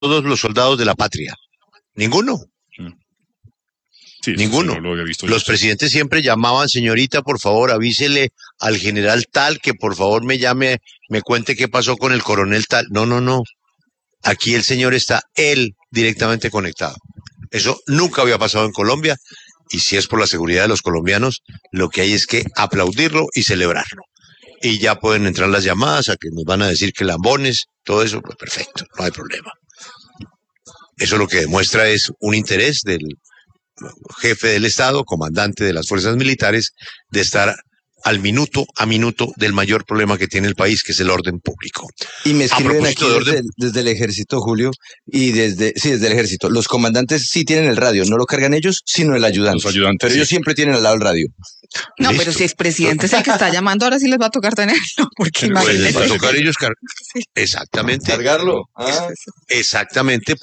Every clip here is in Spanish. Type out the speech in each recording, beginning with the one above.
todos los soldados de la patria? Ninguno. Sí, Ninguno. sí, no lo había visto Los yo. presidentes siempre llamaban, señorita, por favor, avísele al general tal que por favor me llame, me cuente qué pasó con el coronel tal. No, no, no. Aquí el señor está él directamente conectado. Eso nunca había pasado en Colombia y si es por la seguridad de los colombianos, lo que hay es que aplaudirlo y celebrarlo. Y ya pueden entrar las llamadas a que nos van a decir que lambones, todo eso, pues perfecto, no hay problema. Eso lo que demuestra es un interés del jefe del Estado, comandante de las fuerzas militares, de estar al minuto a minuto del mayor problema que tiene el país, que es el orden público. Y me A escriben aquí propósito de orden, desde el ejército, Julio, y desde el ejército. Los comandantes sí tienen el radio, no lo cargan ellos, sino el ayudante. Los ayudantes, Pero ellos sí. siempre tienen al lado el radio. No, listo. pero si es presidente es el que está llamando, ahora sí les va a tocar tenerlo, porque Pues Pues les va a imagínense. tocar ellos Sí. exactamente, ¿Cargarlo? Ah. exactamente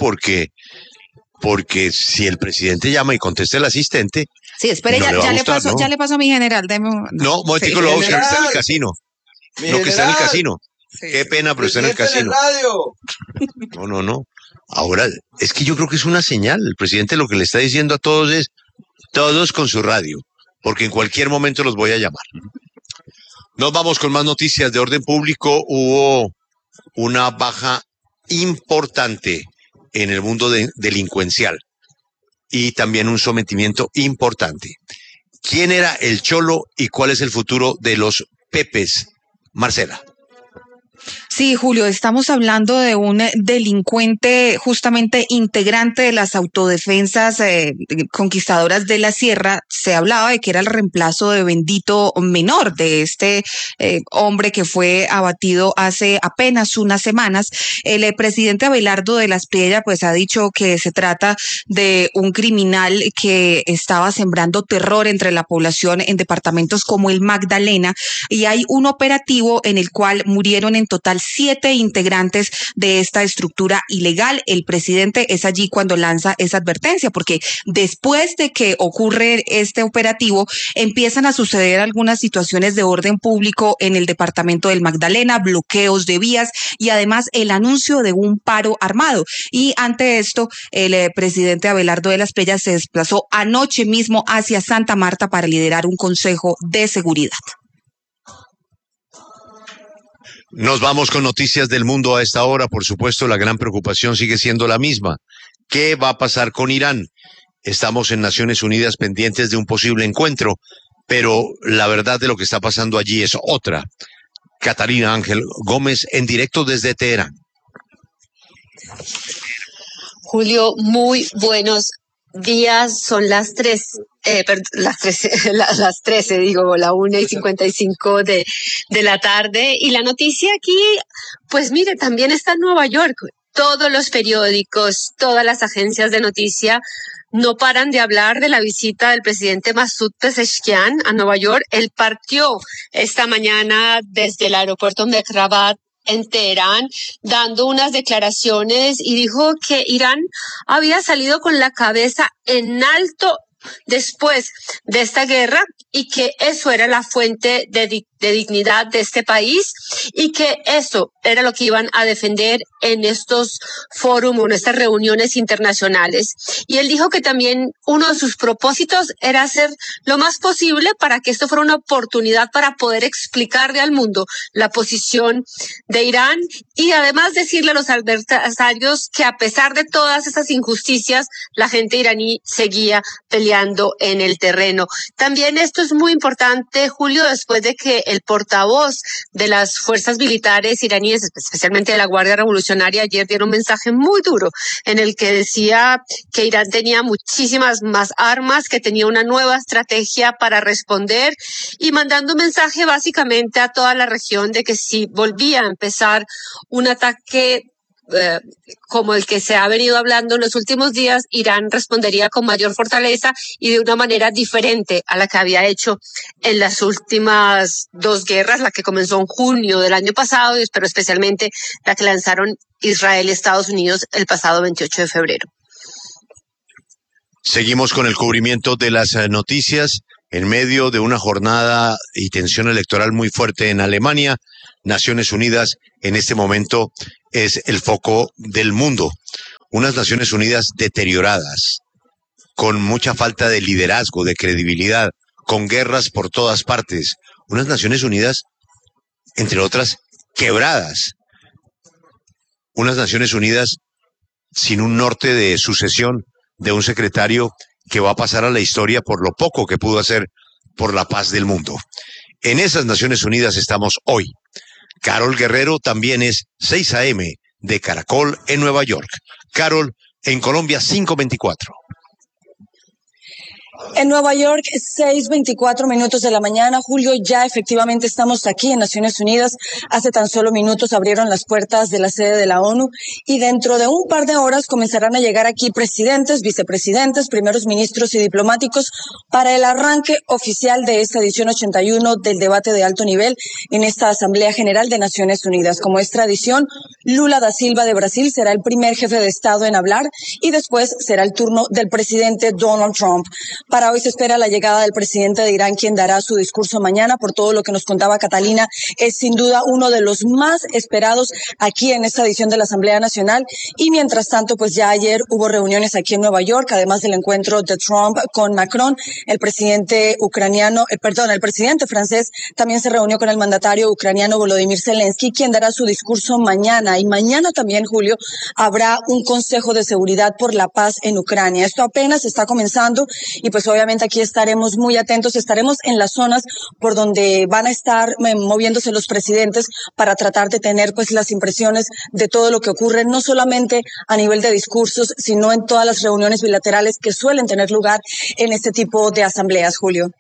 porque si el presidente llama y contesta el asistente, Sí, espere, no ya, le va a ya le gustar, pasó, ¿no? ya le pasó a mi general. no, momentico, Sí. lo va a buscar, está en el General. casino. Mi No, que está en el general, casino. Sí. Qué pena, pero está en el presidente casino. radio. No. Ahora, es que yo creo que es una señal. El presidente lo que le está diciendo a todos es, todos con su radio, porque en cualquier momento los voy a llamar. Nos vamos con más noticias de orden público. Hubo una baja importante en el mundo delincuencial y también un sometimiento importante. ¿Quién era el Cholo y cuál es el futuro de los Pepes? Marcela. Sí, Julio, estamos hablando de un delincuente justamente integrante de las autodefensas conquistadoras de la sierra. Se hablaba de que era el reemplazo de Bendito Menor, de este hombre que fue abatido hace apenas unas semanas. El presidente Abelardo de la Espriella pues ha dicho que se trata de un criminal que estaba sembrando terror entre la población en departamentos como el Magdalena, y hay un operativo en el cual murieron en total 7 integrantes de esta estructura ilegal. El presidente es allí cuando lanza esa advertencia, porque después de que ocurre este operativo, empiezan a suceder algunas situaciones de orden público en el departamento del Magdalena, bloqueos de vías y además el anuncio de un paro armado. Y ante esto, el presidente Abelardo de la Espriella se desplazó anoche mismo hacia Santa Marta para liderar un consejo de seguridad. Nos vamos con noticias del mundo a esta hora. Por supuesto, la gran preocupación sigue siendo la misma. ¿Qué va a pasar con Irán? Estamos en Naciones Unidas pendientes de un posible encuentro, pero la verdad de lo que está pasando allí es otra. Catalina Ángel Gómez en directo desde Teherán. Julio, muy buenos días. Son las 13, digo, la 1:55 de la tarde. Y la noticia aquí, pues mire, también está en Nueva York. Todos los periódicos, todas las agencias de noticia no paran de hablar de la visita del presidente Masoud Pezeshkian a Nueva York. Él partió esta mañana desde el aeropuerto Mehrabad en Teherán, dando unas declaraciones, y dijo que Irán había salido con la cabeza en alto después de esta guerra y que eso era la fuente de dignidad de este país y que eso era lo que iban a defender en estos fórumes, en estas reuniones internacionales. Y él dijo que también uno de sus propósitos era hacer lo más posible para que esto fuera una oportunidad para poder explicarle al mundo la posición de Irán y además decirle a los adversarios que a pesar de todas esas injusticias, la gente iraní seguía peleando en el terreno. También esto es muy importante, Julio, después de que el portavoz de las fuerzas militares iraníes, especialmente de la Guardia Revolucionaria, ayer dieron un mensaje muy duro en el que decía que Irán tenía muchísimas más armas, que tenía una nueva estrategia para responder y mandando un mensaje básicamente a toda la región de que si volvía a empezar un ataque como el que se ha venido hablando en los últimos días, Irán respondería con mayor fortaleza y de una manera diferente a la que había hecho en las últimas 2 guerras, la que comenzó en junio del año pasado, pero especialmente la que lanzaron Israel y Estados Unidos el pasado 28 de febrero. Seguimos con el cubrimiento de las noticias en medio de una jornada y tensión electoral muy fuerte en Alemania. Naciones Unidas en este momento es el foco del mundo. unas Naciones Unidas deterioradas, con mucha falta de liderazgo, de credibilidad, con guerras por todas partes, unas Naciones Unidas, entre otras, quebradas, unas Naciones Unidas sin un norte de sucesión de un secretario que va a pasar a la historia por lo poco que pudo hacer por la paz del mundo. En esas Naciones Unidas estamos hoy. Carol Guerrero también es 6 a.m. de Caracol en Nueva York. Carol, en Colombia, 5:24. En Nueva York, 6:24 de la mañana. Julio, ya efectivamente estamos aquí en Naciones Unidas. Hace tan solo minutos abrieron las puertas de la sede de la ONU y dentro de un par de horas comenzarán a llegar aquí presidentes, vicepresidentes, primeros ministros y diplomáticos para el arranque oficial de esta edición 81 del debate de alto nivel en esta Asamblea General de Naciones Unidas. Como es tradición, Lula da Silva de Brasil será el primer jefe de Estado en hablar y después será el turno del presidente Donald Trump. Para hoy se espera la llegada del presidente de Irán, quien dará su discurso mañana. Por todo lo que nos contaba Catalina, es sin duda uno de los más esperados aquí en esta edición de la Asamblea Nacional. Y mientras tanto, pues ya ayer hubo reuniones aquí en Nueva York, además del encuentro de Trump con Macron. El presidente francés también se reunió con el mandatario ucraniano Volodymyr Zelensky, quien dará su discurso mañana. Y mañana también, Julio, habrá un Consejo de Seguridad por la Paz en Ucrania. Esto apenas está comenzando y pues obviamente aquí estaremos muy atentos, estaremos en las zonas por donde van a estar moviéndose los presidentes para tratar de tener pues las impresiones de todo lo que ocurre, no solamente a nivel de discursos, sino en todas las reuniones bilaterales que suelen tener lugar en este tipo de asambleas, Julio.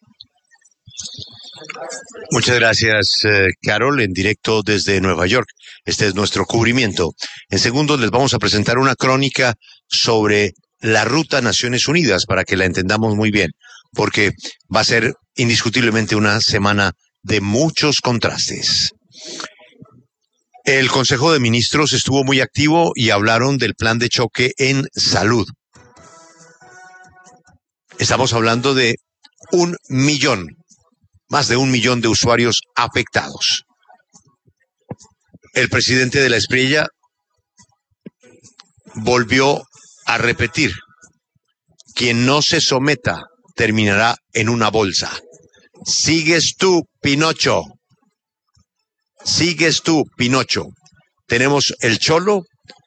Muchas gracias, Carol, en directo desde Nueva York. Este es nuestro cubrimiento. En segundos les vamos a presentar una crónica sobre la ruta Naciones Unidas para que la entendamos muy bien, porque va a ser indiscutiblemente una semana de muchos contrastes. El Consejo de Ministros estuvo muy activo y hablaron del plan de choque en salud. Estamos hablando de 1 millón, más de 1 millón de usuarios afectados. El presidente de la Espriella volvió a repetir: quien no se someta terminará en una bolsa. Sigues tú, Pinocho. Sigues tú, Pinocho. Tenemos el Cholo,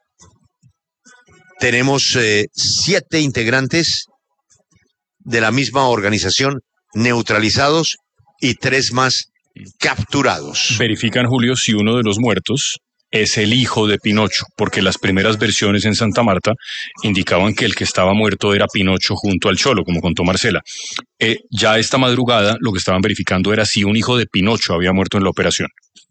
tenemos 7 integrantes de la misma organización neutralizados y 3 más capturados. Verifican, Julio, si uno de los muertos es el hijo de Pinocho, porque las primeras versiones en Santa Marta indicaban que el que estaba muerto era Pinocho junto al Cholo, como contó Marcela. Ya esta madrugada lo que estaban verificando era si un hijo de Pinocho había muerto en la operación.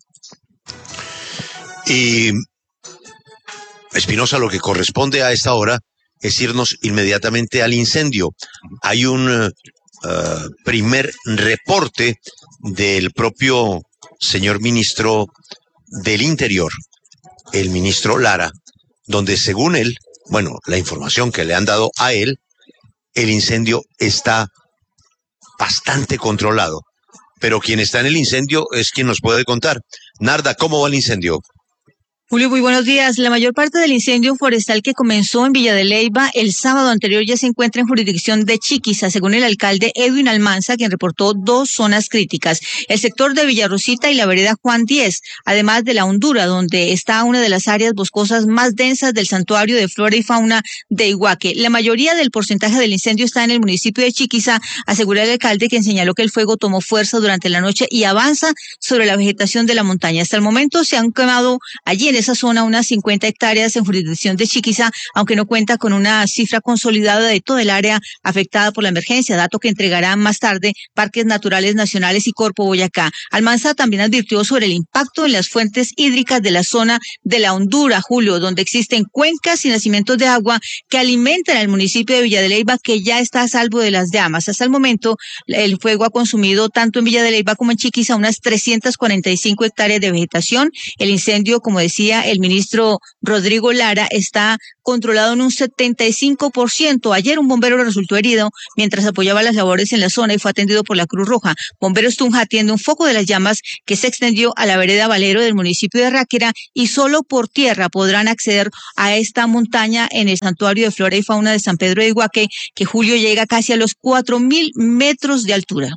Y Espinosa, lo que corresponde a esta hora es irnos inmediatamente al incendio. Hay un primer reporte del propio señor ministro del Interior, el ministro Lara, donde según él, bueno, la información que le han dado a él, el incendio está bastante controlado. Pero quien está en el incendio es quien nos puede contar. Narda, ¿cómo va el incendio? Julio, muy buenos días. La mayor parte del incendio forestal que comenzó en Villa de Leyva el sábado anterior ya se encuentra en jurisdicción de Chiquiza, según el alcalde Edwin Almanza, quien reportó 2 zonas críticas: el sector de Villarosita y la vereda Juan 10, además de la Hondura, donde está una de las áreas boscosas más densas del santuario de flora y fauna de Iguaque. La mayoría del porcentaje del incendio está en el municipio de Chiquiza, aseguró el alcalde, quien señaló que el fuego tomó fuerza durante la noche y avanza sobre la vegetación de la montaña. Hasta el momento se han quemado allí en esa zona unas 50 hectáreas en jurisdicción de Chiquiza, aunque no cuenta con una cifra consolidada de toda el área afectada por la emergencia, dato que entregarán más tarde Parques Naturales Nacionales y Corpo Boyacá. Almanza también advirtió sobre el impacto en las fuentes hídricas de la zona de la Hondura, Julio, donde existen cuencas y nacimientos de agua que alimentan al municipio de Villa de Leyva, que ya está a salvo de las llamas. Hasta el momento, el fuego ha consumido tanto en Villa de Leyva como en Chiquiza unas 345 hectáreas de vegetación. El incendio, como decía, alcaldía, el ministro Rodrigo Lara, está controlado en un 75%. Ayer un bombero resultó herido mientras apoyaba las labores en la zona y fue atendido por la Cruz Roja. Bomberos Tunja atiende un foco de las llamas que se extendió a la vereda Valero del municipio de Ráquira y solo por tierra podrán acceder a esta montaña en el Santuario de Flora y Fauna de San Pedro de Iguaque, que Julio llega casi a los 4.000 metros de altura.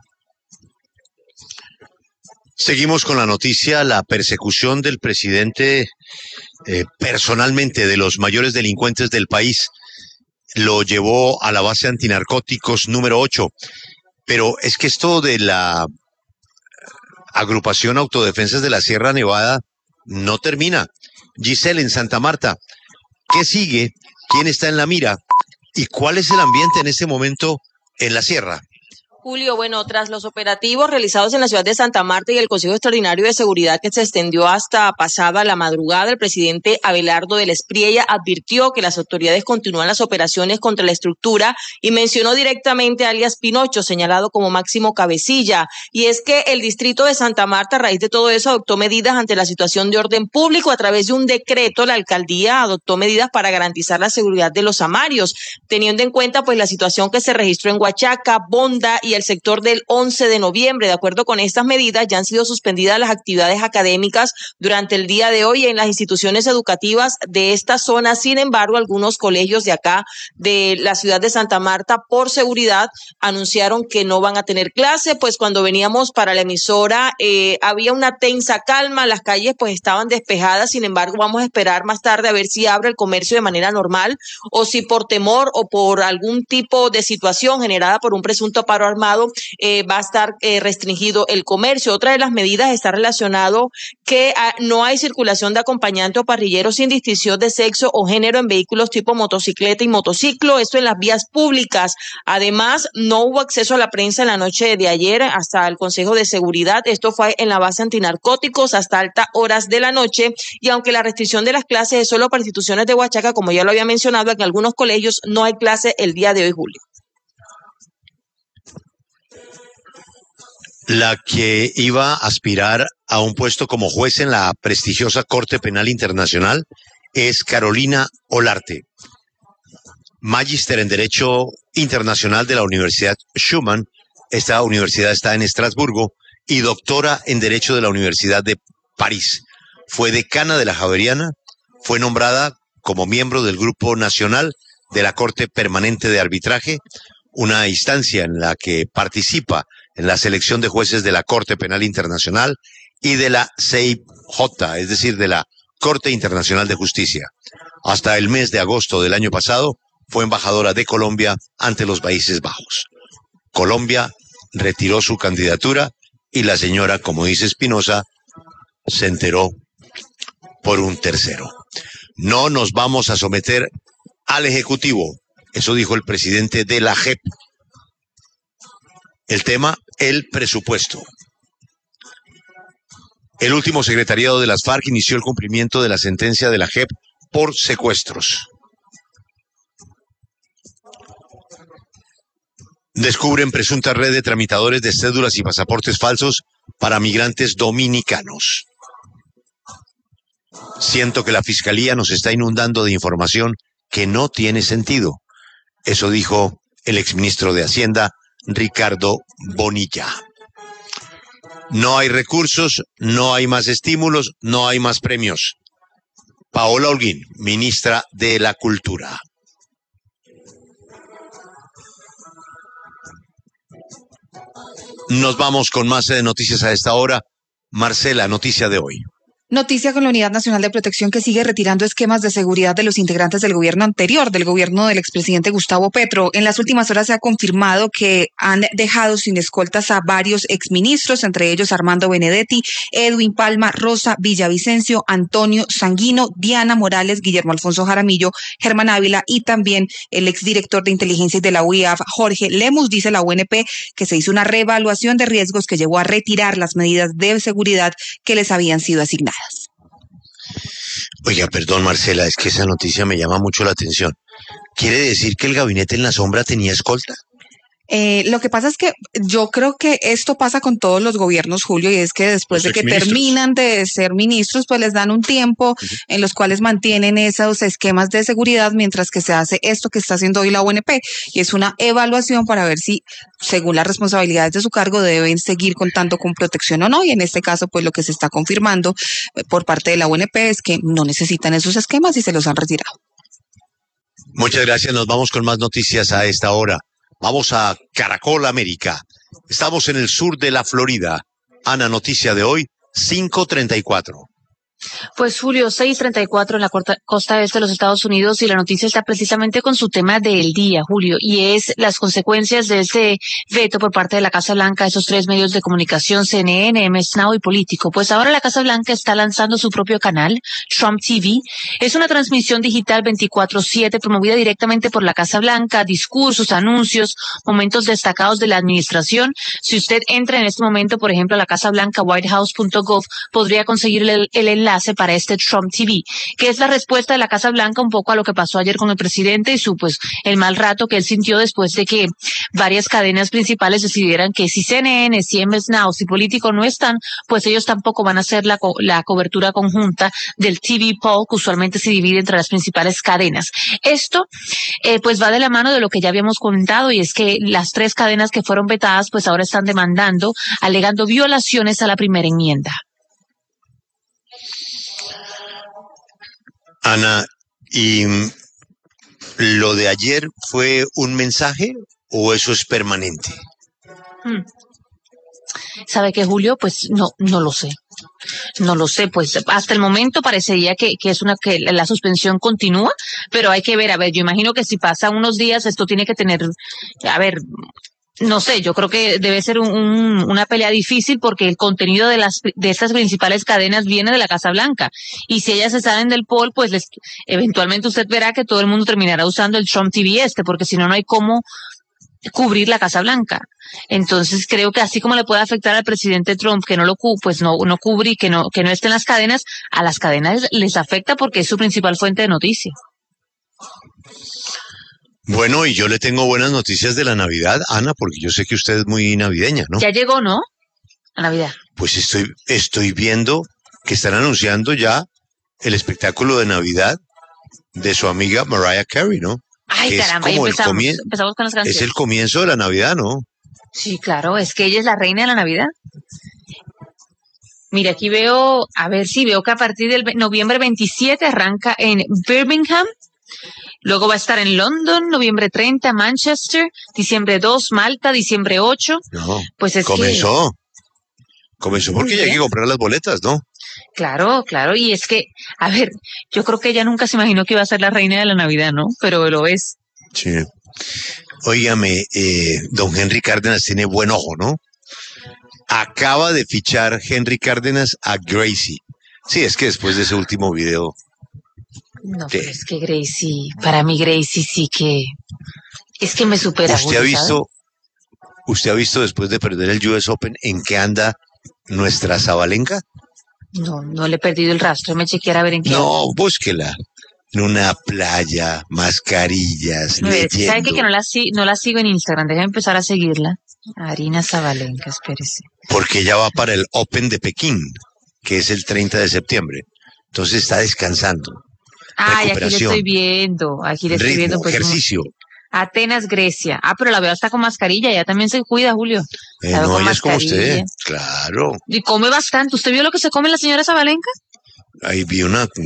Seguimos con la noticia, la persecución del presidente personalmente de los mayores delincuentes del país lo llevó a la base antinarcóticos número 8. Pero es que esto de la agrupación Autodefensas de la Sierra Nevada no termina. Giselle, en Santa Marta, ¿qué sigue? ¿Quién está en la mira? ¿Y cuál es el ambiente en este momento en la sierra? Julio, bueno, tras los operativos realizados en la ciudad de Santa Marta y el Consejo Extraordinario de Seguridad que se extendió hasta pasada la madrugada, el presidente Abelardo del Espriella advirtió que las autoridades continúan las operaciones contra la estructura y mencionó directamente a alias Pinocho, señalado como máximo cabecilla. Y es que el distrito de Santa Marta, a raíz de todo eso, adoptó medidas ante la situación de orden público. A través de un decreto, la alcaldía adoptó medidas para garantizar la seguridad de los amarios, teniendo en cuenta pues la situación que se registró en Huachaca, Bonda y el sector del 11 de noviembre. De acuerdo con estas medidas, ya han sido suspendidas las actividades académicas durante el día de hoy en las instituciones educativas de esta zona. Sin embargo, algunos colegios de acá, de la ciudad de Santa Marta, por seguridad, anunciaron que no van a tener clase. Pues cuando veníamos para la emisora, había una tensa calma, las calles pues estaban despejadas. Sin embargo, vamos a esperar más tarde a ver si abre el comercio de manera normal o si por temor o por algún tipo de situación generada por un presunto paro armado va a estar restringido el comercio. Otra de las medidas está relacionado que no hay circulación de acompañante o parrillero sin distinción de sexo o género en vehículos tipo motocicleta y motociclo, esto en las vías públicas. Además, no hubo acceso a la prensa en la noche de ayer hasta el Consejo de Seguridad. Esto fue en la base antinarcóticos hasta altas horas de la noche, y aunque la restricción de las clases es solo para instituciones de Huachaca, como ya lo había mencionado, en algunos colegios no hay clase el día de hoy, Julio. La que iba a aspirar a un puesto como juez en la prestigiosa Corte Penal Internacional es Carolina Olarte, magíster en Derecho Internacional de la Universidad Schumann. Esta universidad está en Estrasburgo, y doctora en Derecho de la Universidad de París. Fue decana de la Javeriana, fue nombrada como miembro del Grupo Nacional de la Corte Permanente de Arbitraje, una instancia en la que participa en la selección de jueces de la Corte Penal Internacional y de la CIJ, es decir, de la Corte Internacional de Justicia. Hasta el mes de agosto del año pasado fue embajadora de Colombia ante los Países Bajos. Colombia retiró su candidatura y la señora, como dice Espinosa, se enteró por un tercero. No nos vamos a someter al Ejecutivo, eso dijo el presidente de la JEP. El tema, el presupuesto. El último secretariado de las FARC inició el cumplimiento de la sentencia de la JEP por secuestros. Descubren presunta red de tramitadores de cédulas y pasaportes falsos para migrantes dominicanos. Siento que la Fiscalía nos está inundando de información que no tiene sentido. Eso dijo el exministro de Hacienda, Ricardo Bonilla. No hay recursos, no hay más estímulos, no hay más premios. Paola Holguín, ministra de la Cultura. Nos vamos con más noticias a esta hora. Marcela, noticia de hoy. Noticia con la Unidad Nacional de Protección, que sigue retirando esquemas de seguridad de los integrantes del gobierno anterior, del gobierno del expresidente Gustavo Petro. En las últimas horas se ha confirmado que han dejado sin escoltas a varios exministros, entre ellos Armando Benedetti, Edwin Palma, Rosa Villavicencio, Antonio Sanguino, Diana Morales, Guillermo Alfonso Jaramillo, Germán Ávila y también el exdirector de inteligencia de la UIAF, Jorge Lemus. Dice la UNP que se hizo una reevaluación de riesgos que llevó a retirar las medidas de seguridad que les habían sido asignadas. Oiga, perdón, Marcela, es que esa noticia me llama mucho la atención. ¿Quiere decir que el gabinete en la sombra tenía escolta? Lo que pasa es que yo creo que esto pasa con todos los gobiernos, Julio, y es que después Los de que exministros. terminan de ser ministros, pues les dan un tiempo en los cuales mantienen esos esquemas de seguridad mientras que se hace esto que está haciendo hoy la UNP, y es una evaluación para ver si, según las responsabilidades de su cargo, deben seguir contando con protección o no, y en este caso, pues lo que se está confirmando por parte de la UNP es que no necesitan esos esquemas y se los han retirado. Muchas gracias, nos vamos con más noticias a esta hora. Vamos a Caracol América. Estamos en el sur de la Florida. Ana, noticia de hoy, 5:34. Pues Julio, 6:34 en la costa este de los Estados Unidos, y la noticia está precisamente con su tema del día, Julio, y es las consecuencias de ese veto por parte de la Casa Blanca a esos 3 medios de comunicación, CNN, MS Now y Político. Pues ahora la Casa Blanca está lanzando su propio canal, Trump TV. Es una transmisión digital 24/7 promovida directamente por la Casa Blanca, discursos, anuncios, momentos destacados de la administración. Si usted entra en este momento, por ejemplo, a la Casa Blanca, whitehouse.gov, podría conseguir el enlace para este Trump TV, que es la respuesta de la Casa Blanca un poco a lo que pasó ayer con el presidente y el mal rato que él sintió después de que varias cadenas principales decidieran que si CNN, si MS Now, si Político no están, pues ellos tampoco van a hacer la cobertura conjunta del TV poll, que usualmente se divide entre las principales cadenas. Esto pues va de la mano de lo que ya habíamos comentado, y es que las 3 cadenas que fueron vetadas pues ahora están demandando, alegando violaciones a la primera enmienda. Ana, ¿y lo de ayer fue un mensaje o eso es permanente? ¿Sabe qué, Julio? Pues no lo sé. No lo sé, pues hasta el momento parecería que la suspensión continúa, pero hay que ver, yo imagino que si pasa unos días esto tiene que tener, no sé, yo creo que debe ser una pelea difícil, porque el contenido de estas principales cadenas viene de la Casa Blanca, y si ellas se salen del poll, pues eventualmente usted verá que todo el mundo terminará usando el Trump TV porque si no, no hay cómo cubrir la Casa Blanca. Entonces creo que así como le puede afectar al presidente Trump que no cubre y que no esté en las cadenas, a las cadenas les afecta porque es su principal fuente de noticias. Bueno, y yo le tengo buenas noticias de la Navidad, Ana, porque yo sé que usted es muy navideña, ¿no? Ya llegó, ¿no? La Navidad. Pues estoy viendo que están anunciando ya el espectáculo de Navidad de su amiga Mariah Carey, ¿no? Ay, que caramba, es como empezamos con las canciones. Es el comienzo de la Navidad, ¿no? Sí, claro, es que ella es la reina de la Navidad. Mira, aquí veo que a partir del noviembre 27 arranca en Birmingham. Luego va a estar en London, noviembre 30, Manchester, diciembre 2, Malta, diciembre 8. No, pues es comenzó porque ya hay que comprar las boletas, ¿no? Claro, y es que, yo creo que ella nunca se imaginó que iba a ser la reina de la Navidad, ¿no? Pero lo es. Sí. Óigame, don Henry Cárdenas tiene buen ojo, ¿no? Acaba de fichar Henry Cárdenas a Gracie. Sí, es que después de ese último video. No, pero es que para mí Gracie sí que es que me supera. ¿Usted ha visto después de perder el US Open en qué anda nuestra Sabalenka? No le he perdido el rastro, me chequearé a ver en qué. No, búsquela. En una playa, mascarillas, leyendo. ¿Sabe que no la sigo en Instagram? Déjame empezar a seguirla. Arina Sabalenka, espérese. Porque ella va para el Open de Pekín, que es el 30 de septiembre. Entonces está descansando. Ay, aquí le estoy viendo. Pues, ejercicio. Atenas, Grecia. Pero la veo hasta con mascarilla. Ella también se cuida, Julio. No, ella es como usted. Claro. Y come bastante. ¿Usted vio lo que se come la señora Sabalenka? Ahí vi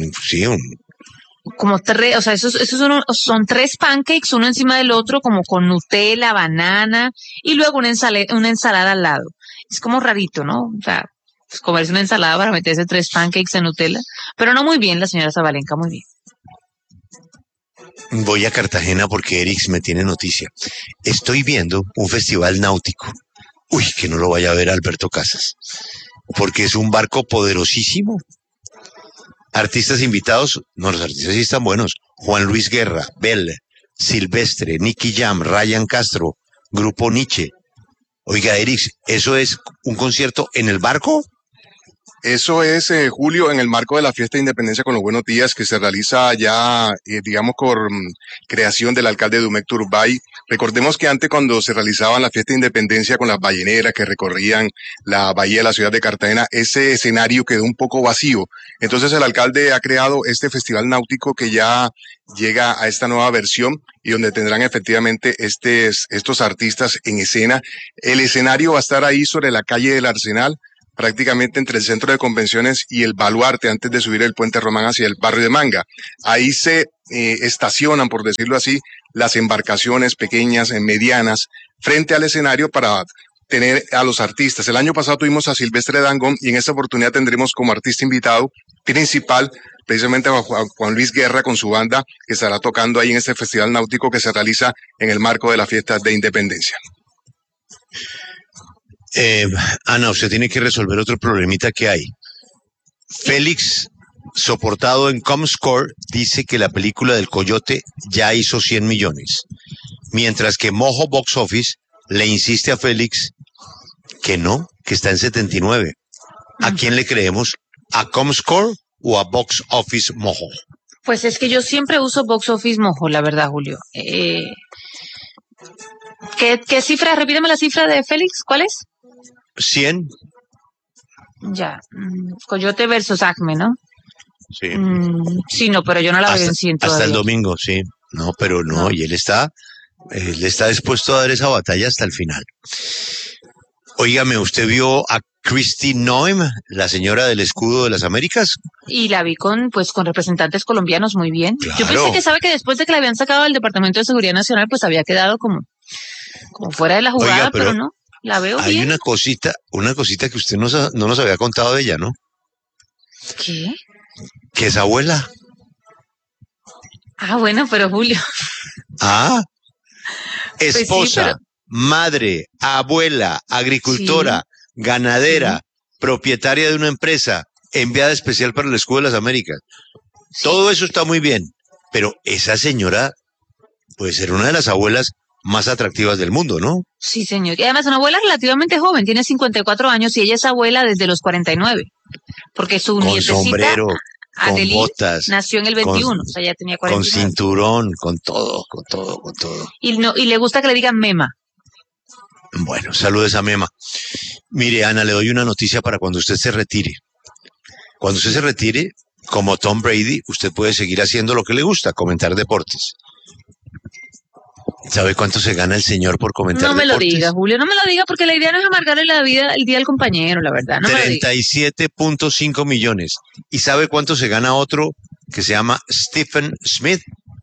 como 3, o sea, esos son 3 pancakes, uno encima del otro, como con Nutella, banana, y luego una ensalada al lado. Es como rarito, ¿no? O sea, pues comerse una ensalada para meterse 3 pancakes en Nutella. Pero no muy bien la señora Sabalenka, muy bien. Voy a Cartagena porque Erix me tiene noticia. Estoy viendo un festival náutico. Uy, que no lo vaya a ver Alberto Casas. Porque es un barco poderosísimo. Artistas invitados, no, los artistas sí están buenos. Juan Luis Guerra, Bell, Silvestre, Nicky Jam, Ryan Castro, Grupo Nietzsche. Oiga, Erix, ¿eso es un concierto en el barco? Eso es, Julio, en el marco de la fiesta de independencia con los buenos días que se realiza ya, digamos, por creación del alcalde Dumec Turbay. Recordemos que antes cuando se realizaban la fiesta de independencia con las balleneras que recorrían la bahía de la ciudad de Cartagena, ese escenario quedó un poco vacío. Entonces el alcalde ha creado este festival náutico que ya llega a esta nueva versión y donde tendrán efectivamente estos artistas en escena. El escenario va a estar ahí sobre la calle del Arsenal, prácticamente entre el centro de convenciones y el Baluarte, antes de subir el puente Román hacia el barrio de Manga. Ahí se estacionan, por decirlo así, las embarcaciones pequeñas, medianas, frente al escenario para tener a los artistas. El año pasado tuvimos a Silvestre Dangond y en esta oportunidad tendremos como artista invitado principal precisamente a Juan Luis Guerra con su banda, que estará tocando ahí en este festival náutico que se realiza en el marco de la fiesta de independencia. Ana, usted tiene que resolver otro problemita que hay. Félix, soportado en Comscore, dice que la película del Coyote ya hizo 100 millones, mientras que Mojo Box Office le insiste a Félix que no, que está en 79. ¿A quién le creemos? ¿A Comscore o a Box Office Mojo? Pues es que yo siempre uso Box Office Mojo, la verdad, Julio. ¿Qué cifra? Repíteme la cifra de Félix, ¿cuál es? 100. Ya, Coyote versus Acme, ¿no? Sí. Sí, no, pero yo no la veo en 100 hasta todavía. el domingo, sí. No, pero no, y él está dispuesto a dar esa batalla hasta el final. Óigame, ¿usted vio a Kristi Noem, la señora del escudo de las Américas? Y la vi con representantes colombianos muy bien. Claro. Yo pensé que sabe que después de que la habían sacado del Departamento de Seguridad Nacional, pues había quedado como fuera de la jugada, Oiga, pero no, la veo hay bien. una cosita que usted no nos había contado de ella, ¿no? ¿Qué? Que es abuela. Ah, bueno, pero Julio. Ah, esposa, Pues sí, pero... madre, abuela, agricultora, ganadera, propietaria de una empresa, enviada especial para el escudo de las Américas. Sí. Todo eso está muy bien, pero esa señora puede ser una de las abuelas más atractivas del mundo, ¿no? Sí, señor. Y además una abuela relativamente joven, tiene 54 años y ella es abuela desde los 49. Porque su Con nietecita, sombrero, con Adeline, botas, nació en el 21, o sea, ya tenía 49. con cinturón, con todo. Y le gusta que le digan mema. Bueno, saludes a Mema. Mire, Ana, le doy una noticia para cuando usted se retire. Cuando usted se retire, como Tom Brady, usted puede seguir haciendo lo que le gusta, comentar deportes. ¿Sabe cuánto se gana el señor por comentar No me deportes? lo diga, Julio, no me lo diga, porque la idea no es amargarle la vida, el día al compañero, la verdad. No me lo diga. 37.5 millones. ¿Y sabe cuánto se gana otro que se llama Stephen Smith?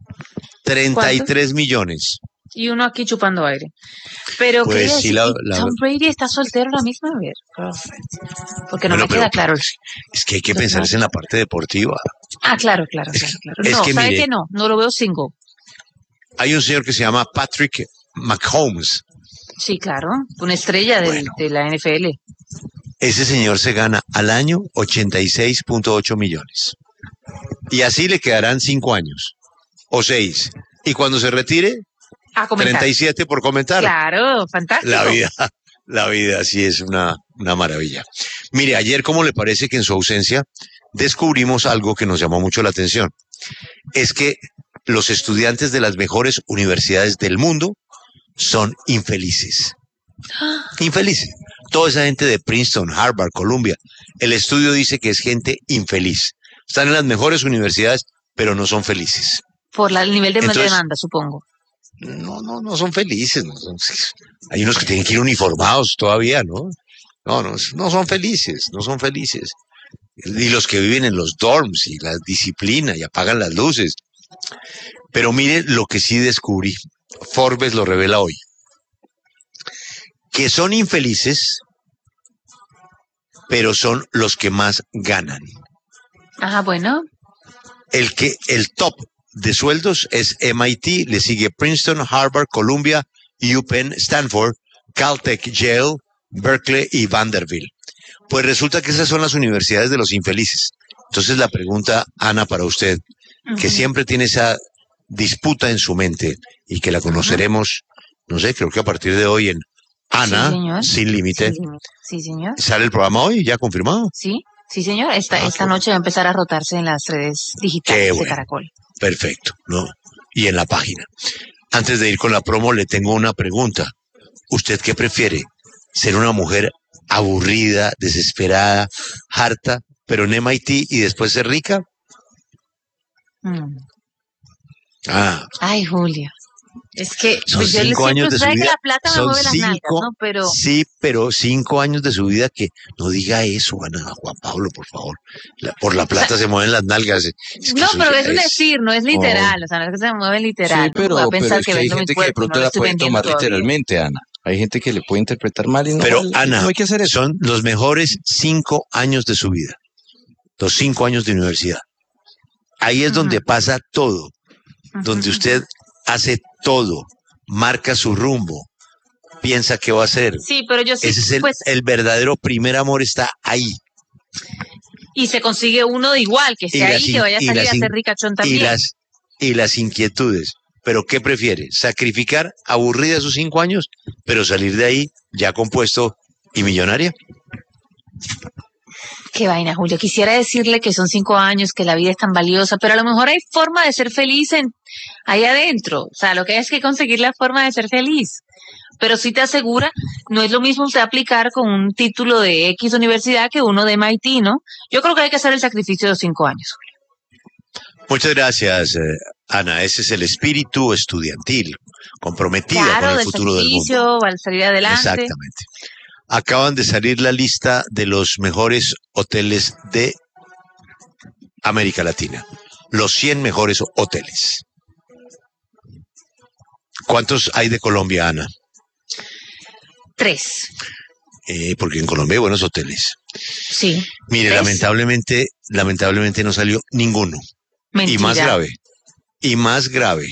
33 millones. Y uno aquí chupando aire. Pero Pues quería sí, decir, Tom Brady está soltero la misma vez. Porque no me queda claro. Es que hay que pensar en la parte deportiva. Ah, claro. Es No, que ¿sabe mire, qué no? No lo veo single. Hay un señor que se llama Patrick Mahomes. Sí, claro. Una estrella de la NFL. Ese señor se gana al año 86.8 millones. Y así le quedarán 5 años. O 6. Y cuando se retire, A comentar. 37 por comentar. Claro, fantástico. La vida sí es una maravilla. Mire, ayer, ¿cómo le parece que en su ausencia descubrimos algo que nos llamó mucho la atención? Es que los estudiantes de las mejores universidades del mundo son infelices. Infelices. Toda esa gente de Princeton, Harvard, Columbia, el estudio dice que es gente infeliz. Están en las mejores universidades, pero no son felices. Por el nivel de Entonces, demanda, supongo. No son felices. Hay unos que tienen que ir uniformados todavía, ¿no? No son felices, no son felices. Y los que viven en los dorms y la disciplina y apagan las luces. Pero mire lo que sí descubrí. Forbes lo revela hoy. Que son infelices, pero son los que más ganan. Ajá, bueno. El top de sueldos es MIT, le sigue Princeton, Harvard, Columbia, UPenn, Stanford, Caltech, Yale, Berkeley y Vanderbilt. Pues resulta que esas son las universidades de los infelices. Entonces la pregunta, Ana, para usted, que siempre tiene esa disputa en su mente y que la conoceremos, no sé, creo que a partir de hoy en Ana, Sí, señor. Sin Límite. Sí, señor. ¿Sale el programa hoy? ¿Ya confirmado? Sí. Sí, señor, esta noche va a empezar a rotarse en las redes digitales de Caracol. Perfecto, ¿no? Y en la página. Antes de ir con la promo, le tengo una pregunta. ¿Usted qué prefiere? ¿Ser una mujer aburrida, desesperada, harta, pero en MIT y después ser rica? Ay, Julio. Es que son pues yo 5 años de su vida. Que la plata me mueve las nalgas, ¿no? Pero... Sí, pero 5 años de su vida que no diga eso, Juan Pablo, por favor. Por la plata se mueven las nalgas. No, pero es un decir, no es literal, o sea, no es que se mueve literal. Sí, pero es que hay gente que de pronto la puede tomar literalmente, Ana. Hay gente que le puede interpretar mal y no. Pero, Ana, no hay que hacer eso. Son los mejores 5 años de su vida. Los 5 años de universidad. Ahí es donde pasa todo. Donde usted hace todo, marca su rumbo, piensa qué va a hacer. Sí, pero yo sí. Ese es el verdadero primer amor, está ahí. Y se consigue uno de igual, que esté ahí, que vaya a salir a ser ricachón también. Y las inquietudes. ¿Pero qué prefiere? ¿Sacrificar aburrida sus 5 años, pero salir de ahí ya compuesto y millonaria? Qué vaina, Julio. Quisiera decirle que son 5 años, que la vida es tan valiosa, pero a lo mejor hay forma de ser feliz ahí adentro. O sea, lo que hay es que conseguir la forma de ser feliz. Pero sí te asegura, no es lo mismo usted aplicar con un título de X universidad que uno de MIT, ¿no? Yo creo que hay que hacer el sacrificio de los 5 años, Julio. Muchas gracias, Ana. Ese es el espíritu estudiantil, comprometido con el futuro del mundo. Al salir adelante. Exactamente. Acaban de salir la lista de los mejores hoteles de América Latina. Los 100 mejores hoteles. ¿Cuántos hay de Colombia, Ana? 3. Porque en Colombia hay buenos hoteles. Sí. Mire, 3. lamentablemente no salió ninguno. Mentira. Y más grave.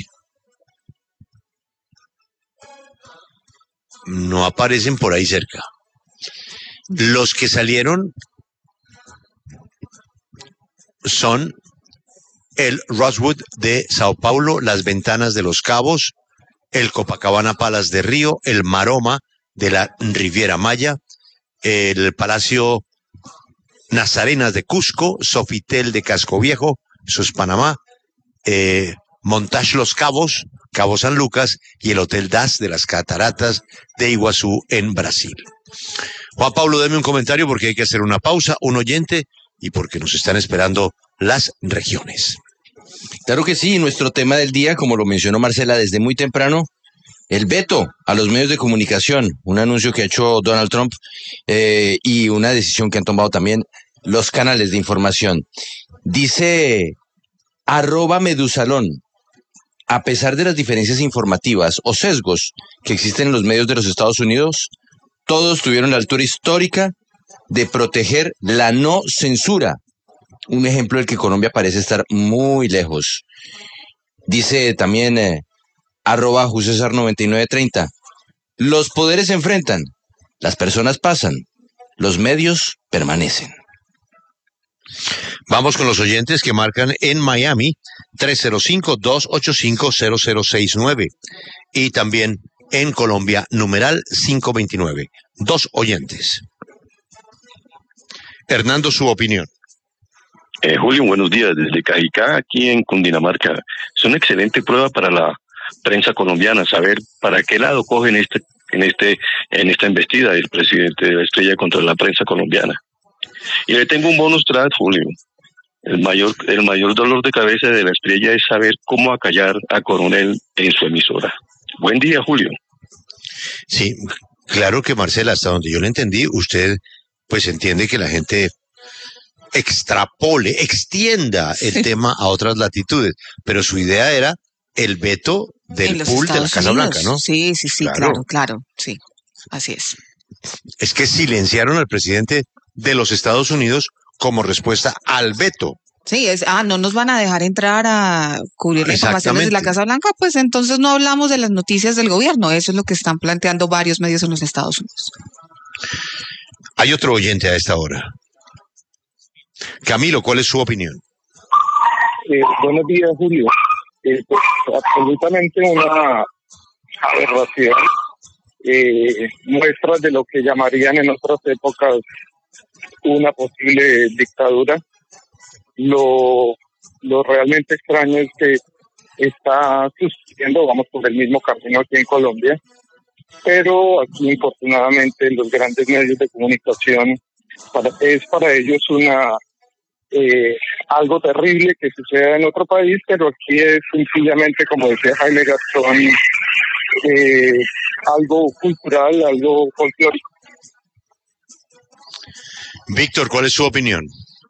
No aparecen por ahí cerca. Los que salieron son el Rosewood de Sao Paulo, las Ventanas de los Cabos, el Copacabana Palace de Río, el Maroma de la Riviera Maya, el Palacio Nazarenas de Cusco, Sofitel de Casco Viejo, eso es Panamá, Montage Los Cabos, Cabo San Lucas y el Hotel Das de las Cataratas de Iguazú en Brasil. Juan Pablo, deme un comentario porque hay que hacer una pausa, un oyente y porque nos están esperando las regiones. Claro que sí, nuestro tema del día, como lo mencionó Marcela desde muy temprano, el veto a los medios de comunicación, un anuncio que ha hecho Donald Trump y una decisión que han tomado también los canales de información. Dice @Medusalón, a pesar de las diferencias informativas o sesgos que existen en los medios de los Estados Unidos, todos tuvieron la altura histórica de proteger la no censura. Un ejemplo del que Colombia parece estar muy lejos. Dice también @Jusesar9930. Los poderes se enfrentan, las personas pasan, los medios permanecen. Vamos con los oyentes que marcan en Miami 305-285-0069 y también en Colombia, numeral 529. 2 oyentes. Hernando, su opinión. Julio, buenos días. Desde Cajicá, aquí en Cundinamarca. Es una excelente prueba para la prensa colombiana saber para qué lado cogen en esta embestida del presidente de la Estrella contra la prensa colombiana. Y le tengo un bonus track, Julio. El mayor dolor de cabeza de la Estrella es saber cómo acallar a Coronel en su emisora. Buen día, Julio. Sí, claro que Marcela, hasta donde yo le entendí, usted pues entiende que la gente extienda el tema a otras latitudes, pero su idea era el veto del pool de la Casa Blanca, ¿no? Sí, claro, sí, así es. Es que silenciaron al presidente de los Estados Unidos como respuesta al veto. Sí, no nos van a dejar entrar a cubrir la información desde la Casa Blanca, pues entonces no hablamos de las noticias del gobierno. Eso es lo que están planteando varios medios en los Estados Unidos. Hay otro oyente a esta hora. Camilo, ¿cuál es su opinión? Buenos días, Julio. Pues, absolutamente una aberración, muestras de lo que llamarían en otras épocas una posible dictadura. Lo realmente extraño es que está sucediendo, vamos por el mismo camino aquí en Colombia, pero aquí infortunadamente los grandes medios de comunicación es para ellos algo terrible que suceda en otro país, pero aquí es sencillamente, como decía Jaime Gastón, algo cultural, algo folclórico. Víctor, ¿cuál es su opinión?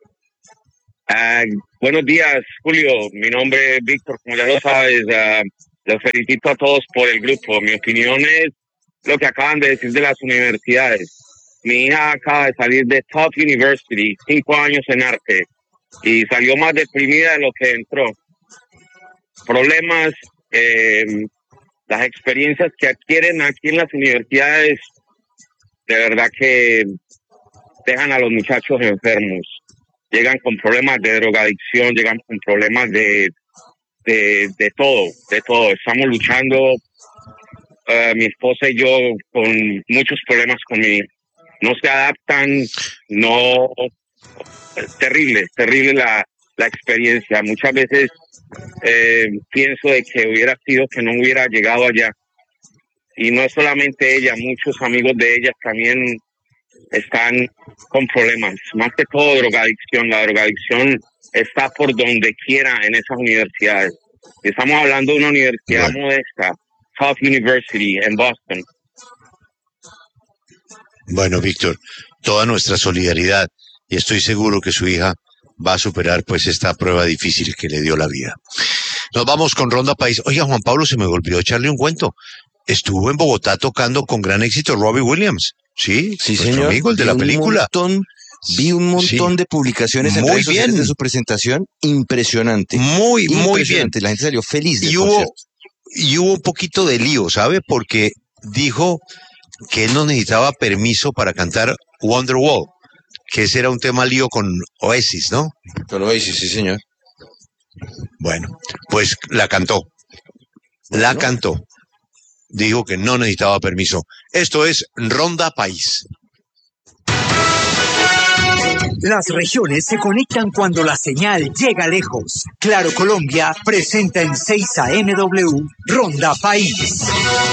Buenos días, Julio. Mi nombre es Víctor, como ya lo sabes. Los felicito a todos por el grupo. Mi opinión es lo que acaban de decir de las universidades. Mi hija acaba de salir de Tufts University, 5 años en arte, y salió más deprimida de lo que entró. Problemas, las experiencias que adquieren aquí en las universidades, de verdad que dejan a los muchachos enfermos. Llegan con problemas de drogadicción, llegan con problemas de todo. Estamos luchando, mi esposa y yo, con muchos problemas con mi... No se adaptan, no... Terrible la experiencia. Muchas veces pienso de que hubiera sido que no hubiera llegado allá. Y no es solamente ella, muchos amigos de ella también están con problemas, más que todo drogadicción. La drogadicción está por donde quiera en esas universidades. Estamos hablando de una universidad modesta, Tufts University en Boston. Bueno, Víctor, toda nuestra solidaridad, y estoy seguro que su hija va a superar pues esta prueba difícil que le dio la vida. Nos vamos con Ronda País. Oiga, Juan Pablo, se me olvidó echarle un cuento. Estuvo en Bogotá tocando con gran éxito Robbie Williams. Sí, señor. Amigo, el de la película. Vi un montón de publicaciones en redes sociales de su presentación. Impresionante. Muy bien. La gente salió feliz del concierto. Y hubo un poquito de lío, ¿sabe? Porque dijo que él no necesitaba permiso para cantar Wonderwall, que ese era un tema lío con Oasis, ¿no? Con Oasis, sí, señor. Bueno, pues la cantó. La cantó. Dijo que no necesitaba permiso. Esto es Ronda País. Las regiones se conectan cuando la señal llega lejos. Claro Colombia presenta en 6 AMW Ronda País.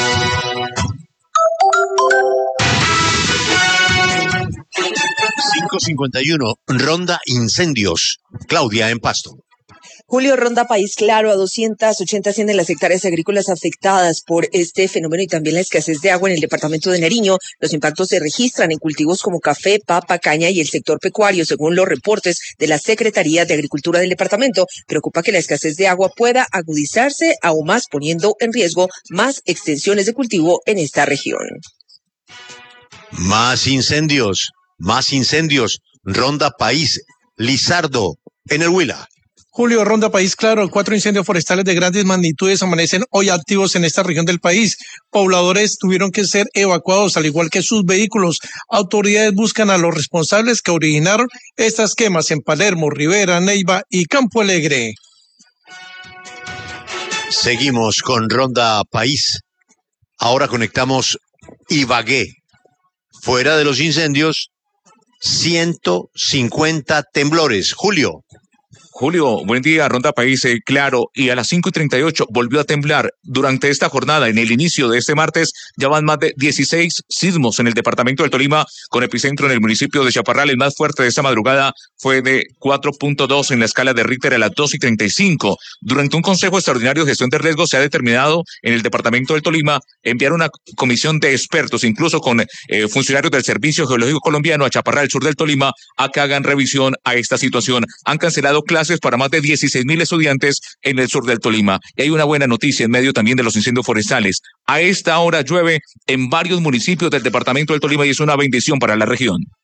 .51 Ronda Incendios. Claudia en Pasto. Julio, Ronda País Claro, a 280 ascienden las hectáreas agrícolas afectadas por este fenómeno y también la escasez de agua en el departamento de Nariño. Los impactos se registran en cultivos como café, papa, caña y el sector pecuario, según los reportes de la Secretaría de Agricultura del departamento. Preocupa que la escasez de agua pueda agudizarse aún más, poniendo en riesgo más extensiones de cultivo en esta región. Más incendios. Ronda País. Lizardo, en el Huila. Julio, Ronda País Claro, 4 incendios forestales de grandes magnitudes amanecen hoy activos en esta región del país. Pobladores tuvieron que ser evacuados, al igual que sus vehículos. Autoridades buscan a los responsables que originaron estas quemas en Palermo, Rivera, Neiva y Campo Alegre. Seguimos con Ronda País. Ahora conectamos Ibagué. Fuera de los incendios, 150 temblores. Julio, buen día, Ronda País Claro, y a las 5:38 volvió a temblar. Durante esta jornada, en el inicio de este martes, ya van más de 16 sismos en el departamento del Tolima, con epicentro en el municipio de Chaparral. El más fuerte de esta madrugada fue de 4.2 en la escala de Richter a las 2:35. Durante un consejo extraordinario de gestión de riesgos se ha determinado en el departamento del Tolima enviar una comisión de expertos, incluso con funcionarios del Servicio Geológico Colombiano a Chaparral, sur del Tolima, a que hagan revisión a esta situación. Han cancelado clases para más de 16.000 estudiantes en el sur del Tolima. Y hay una buena noticia en medio también de los incendios forestales. A esta hora llueve en varios municipios del departamento del Tolima y es una bendición para la región.